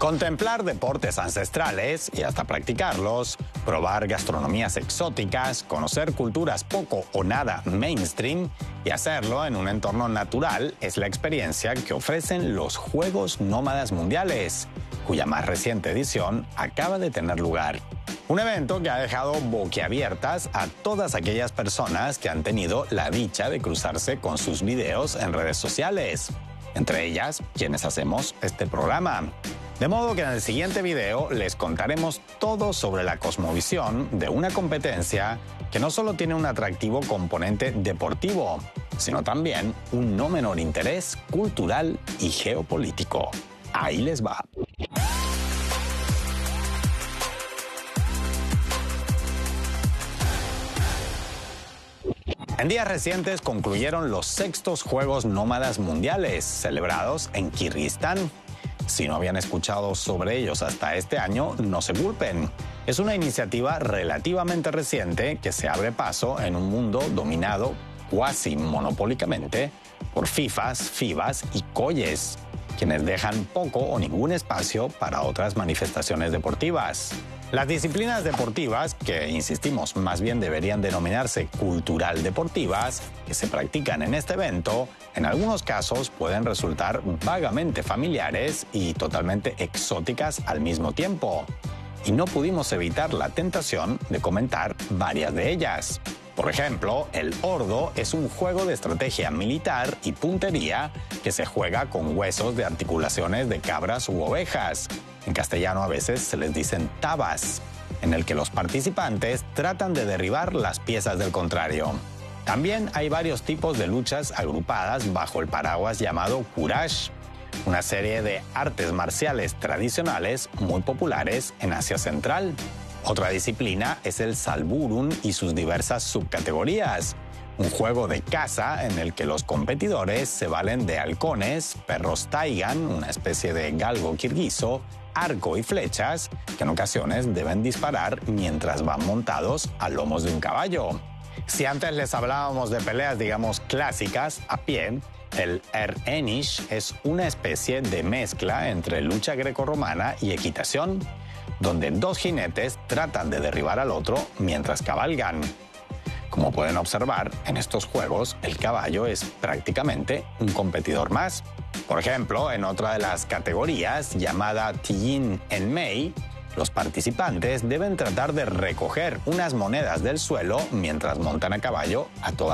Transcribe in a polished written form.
Contemplar deportes ancestrales y hasta practicarlos, probar gastronomías exóticas, conocer culturas poco o nada mainstream y hacerlo en un entorno natural es la experiencia que ofrecen los Juegos Nómadas Mundiales, cuya más reciente edición acaba de tener lugar. Un evento que ha dejado boquiabiertas a todas aquellas personas que han tenido la dicha de cruzarse con sus videos en redes sociales, entre ellas quienes hacemos este programa. De modo que en el siguiente video les contaremos todo sobre la cosmovisión de una competencia que no solo tiene un atractivo componente deportivo, sino también un no menor interés cultural y geopolítico. Ahí les va. En días recientes concluyeron los sextos Juegos Nómadas Mundiales, celebrados en Kirguistán. Si no habían escuchado sobre ellos hasta este año, no se culpen. Es una iniciativa relativamente reciente que se abre paso en un mundo dominado cuasi monopólicamente por FIFAs, FIBAs y COYes, quienes dejan poco o ningún espacio para otras manifestaciones deportivas. Las disciplinas deportivas, que insistimos más bien deberían denominarse cultural deportivas, que se practican en este evento, en algunos casos pueden resultar vagamente familiares y totalmente exóticas al mismo tiempo. Y no pudimos evitar la tentación de comentar varias de ellas. Por ejemplo, el ordo es un juego de estrategia militar y puntería que se juega con huesos de articulaciones de cabras u ovejas. En castellano a veces se les dicen tabas, en el que los participantes tratan de derribar las piezas del contrario. También hay varios tipos de luchas agrupadas bajo el paraguas llamado Kurash, una serie de artes marciales tradicionales muy populares en Asia Central. Otra disciplina es el Salburun y sus diversas subcategorías, un juego de caza en el que los competidores se valen de halcones, perros taigan, una especie de galgo kirguizo, arco y flechas, que en ocasiones deben disparar mientras van montados a lomos de un caballo. Si antes les hablábamos de peleas, digamos, clásicas, a pie, el Erenish es una especie de mezcla entre lucha grecorromana y equitación, donde dos jinetes tratan de derribar al otro mientras cabalgan. Como pueden observar, en estos juegos el caballo es prácticamente un competidor más. Por ejemplo, en otra de las categorías, llamada Tiyin en Mei, los participantes deben tratar de recoger unas monedas del suelo mientras montan a caballo a toda